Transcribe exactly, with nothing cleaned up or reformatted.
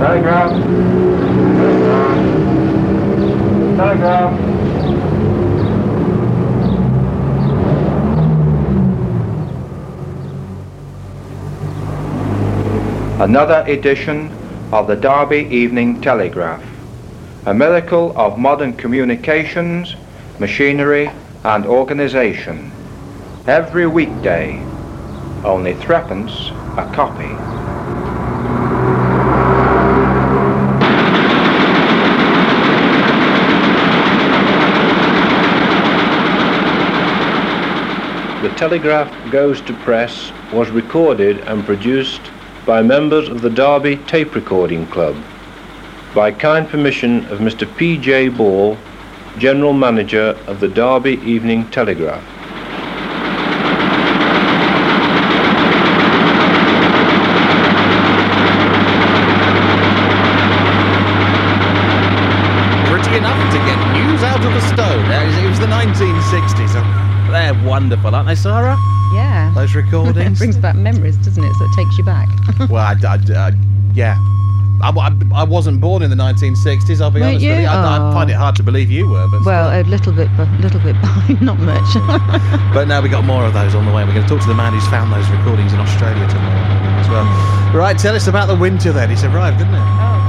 Telegraph. Telegraph. Another edition of the Derby Evening Telegraph, a miracle of modern communications, machinery and organisation. Every weekday, only threepence a copy. The Telegraph Goes to Press was recorded and produced by members of the Derby Tape Recording Club, by kind permission of Mister P J Ball, General Manager of the Derby Evening Telegraph. Pretty enough to get news out of the stone. It was the nineteen sixties. They're wonderful, aren't they, Sarah? Yeah. Those recordings. It brings back memories, doesn't it? So it takes you back. Well, I, I, I, yeah. I, I, I wasn't born in the nineteen sixties, I'll be Weren't honest you? with you. I, I Oh. find it hard to believe you were. But Well, still. a little bit, but a little bit behind, not much. But now we got more of those on the way. We're going to talk to the man who's found those recordings in Australia tomorrow as well. Right, tell us about the winter then. It's arrived, didn't it? Oh,